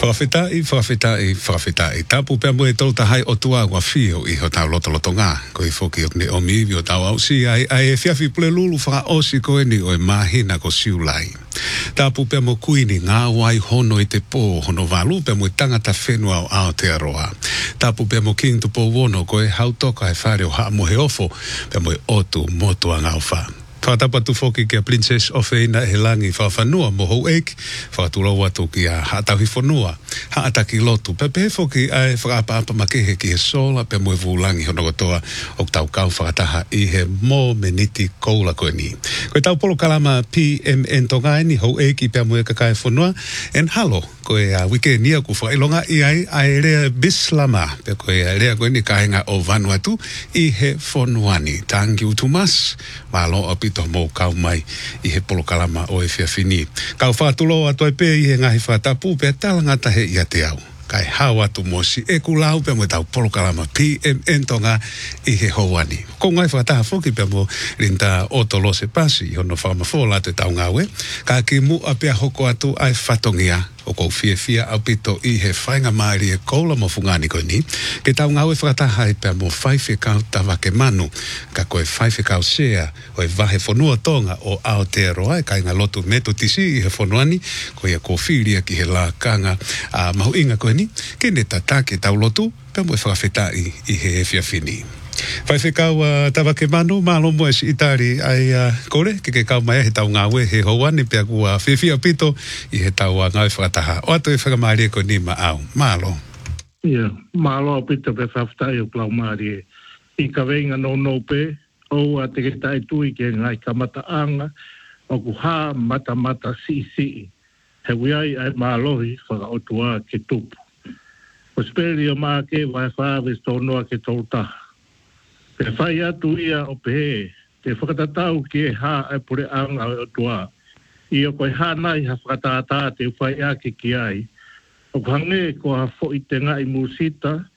Whawhitai. Tapu pia mo e tolu tahai o tua wa fio I ho tau loto ngā. Ko I whoki o ne o miwi o tau au si ai e whiawhi pule lulu whaka osi koe ni o e mahina ko siulai. Tapu pia mo kuini ngā wai hono I te pō hono walu pia mo I tangata whenua o Aotearoa. Tapu pia mo king tu pō wono ko e hautoka e whare o haa mo he ofo pia mo e otu motua ngā wha. Whatapatu whoki kia Princess Ofeina he langi whawhanua mo hou eiki, whakatula watu ki a haatauhi whanua, haataki lotu. Pepe whoki ai whakaapa makehe ki he sola, pe mo e vulangi hono kotoa o tau kau whakataha I he mō meniti koula koe ni. Koe tau polo kalama PMN tongai ni hou eiki pe mo e kakai whanua, en halo koe a wike nia ku whailonga I ai rea bislama, pe koe a rea koe ni kahenga o Vanuatu I he whanuani. Thank you too much, malo api to mo kau mai I he polo kalama o e whiawhini. Kau whātulo atu ai pē I he ngahi whātapu pē talangata he ia te au. Kai hawa tu mosi e kulau pē mo tau polo kalama PMN tonga I he houani. Ko ngai whataha whoki pē mo rinta otolo se pasi I hono whamawhola te tau ngawe. Ka ki mu a pē hoko atu ai whatongia. O kou fia au pito I he whainga maari e koula mo fungani koe ni. Ke tau ngau e whakataha I pia mo whaife kau tawa ke manu. Ka koe whaife kau sea o e wahe whanua tonga o Aotearoa e kai ngā lotu meto tisi I he whanuani. Ko ia kōwhiria ki he la kanga a mahu inga koe ni. Kene tatake tau lotu pia mo e whakawhetai I he e whiawhini. Whaife kau tawa ke manu, malo mo e si itari ai kore, ke kau mai he tau ngāwe he houani pia kua whiwhia pito I he tau ngāwe whakataha. O atu e whakamārie ko ni ma au. Malo. Ia, malo pito pe whawhtai o klau mārie. I ka venga no pe, o a te ke tai tui ke ngai kamata anga, o ku hā mata si. He wiai ai mālohi whakaotua ke tupu. O speri o mā ke vai whāwe stonoa ke tautaha. Te whai atu ia o pehe, te whakatatau ki e hā e pure anga o tua. I o koe hānai ha whakatātā te whai ake ki ai. O hange ko ha fo I te ngai musita,